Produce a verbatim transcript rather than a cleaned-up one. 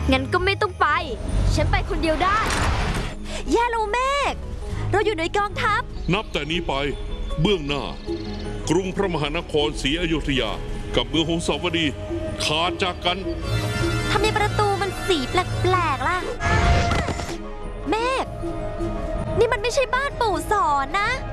งั้นก็ไม่ต้องไป ฉันไปคนเดียวได้แย่แล้วเมฆเราอยู่ในกองทัพนับแต่นี้ไปเบื้องหน้า กรุงพระมหานครศรีอยุธยากับเมืองหงสาวดีขาดจากกันทำไมประตูมันสีแปลกๆล่ะเมฆนี่มันไม่ใช่บ้านปู่สอนนะ